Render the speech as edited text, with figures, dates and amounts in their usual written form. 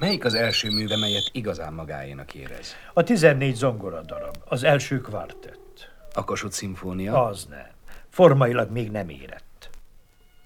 Melyik az első műve, melyet igazán magáénak érez? A 14 zongora darab, az első kvartett. A Kossuth szimfónia? Az nem. Formailag még nem érett.